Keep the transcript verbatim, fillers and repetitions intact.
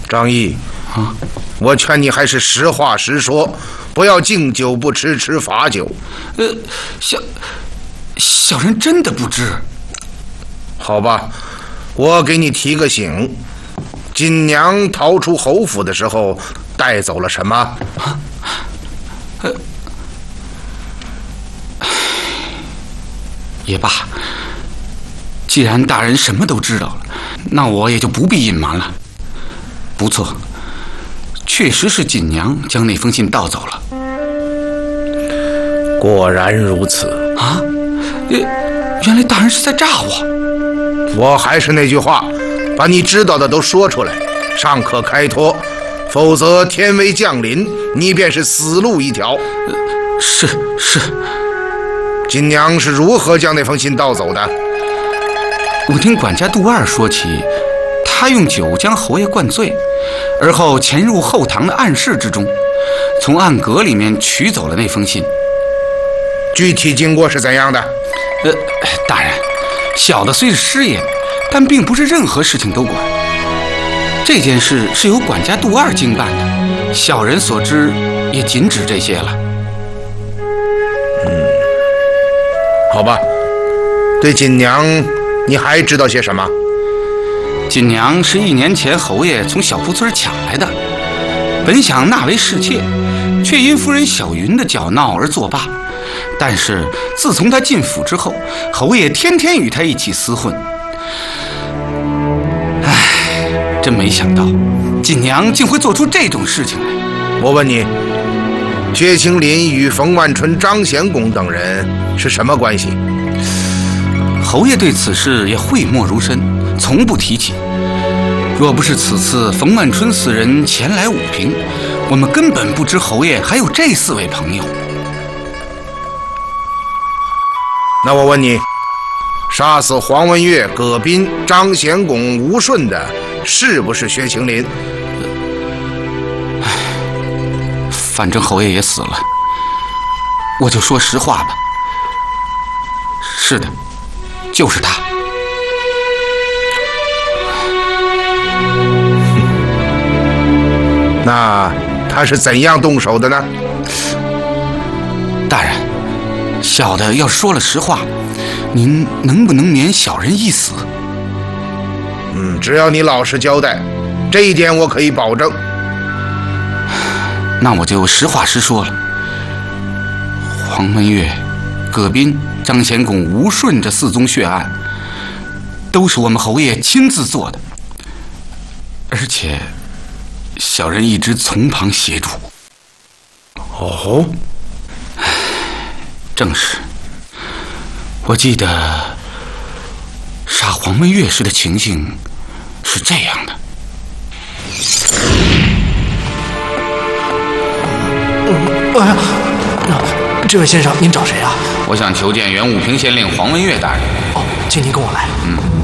张毅啊，我劝你还是实话实说，不要敬酒不吃吃罚酒。 呃，小小人真的不知。 好吧，我给你提个醒，锦娘逃出侯府的时候带走了什么？啊，呃， 也罢，既然大人什么都知道了，那我也就不必隐瞒了。不错，确实是锦娘将那封信盗走了。 果然如此啊！原来大人是在诈我。 我还是那句话，把你知道的都说出来，尚可开脱，否则天威降临，你便是死路一条。 呃、是是。 锦娘是如何将那封信盗走的？ 我听管家杜二说起，他用酒将侯爷灌醉，而后潜入后堂的暗室之中，从暗格里面取走了那封信。 具体经过是怎样的？ 呃，大人，小的虽是师爷，但并不是任何事情都管。这件事是由管家杜二经办的，小人所知也仅止这些了。 嗯，好吧。对锦娘，你还知道些什么？ 锦娘是一年前侯爷从小铺村抢来的，本想纳为侍妾，却因夫人小云的搅闹而作罢。但是自从他进府之后，侯爷天天与他一起厮混。唉，真没想到锦娘竟会做出这种事情来。 我问你，薛青林与冯万春、张贤公等人是什么关系？ 侯爷对此事也讳莫如深，从不提起。若不是此次冯万春四人前来武平，我们根本不知侯爷还有这四位朋友。 那我问你，杀死黄文月、葛斌、张贤拱、吴顺的是不是薛青林？ 唉，反正侯爷也死了，我就说实话吧。是的，就是他。 那他是怎样动手的呢？ 大人，小的要说了实话，您能不能免小人一死？ 嗯，只要你老实交代，这一点我可以保证。 那我就实话实说了。黄文月、葛斌、张贤拱、吴顺这四宗血案，都是我们侯爷亲自做的，而且小人一直从旁协助。 哦， 正是。我记得杀黄文月时的情形是这样的。 嗯，哎呀，那这位先生，您找谁啊？ 我想求见原武平县令黄文月大人。 哦，请您跟我来。 嗯。